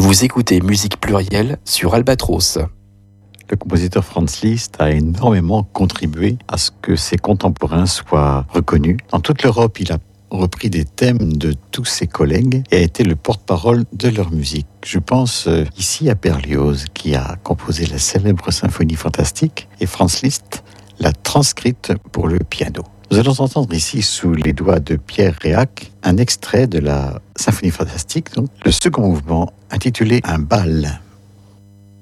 Vous écoutez Musique Plurielle sur Albatros. Le compositeur Franz Liszt a énormément contribué à ce que ses contemporains soient reconnus. Dans toute l'Europe, il a repris des thèmes de tous ses collègues et a été le porte-parole de leur musique. Je pense ici à Berlioz, qui a composé la célèbre symphonie fantastique, et Franz Liszt l'a transcrite pour le piano. Nous allons entendre ici, sous les doigts de Pierre Réac, un extrait de la symphonie fantastique, donc le second mouvement intitulé « Un bal ».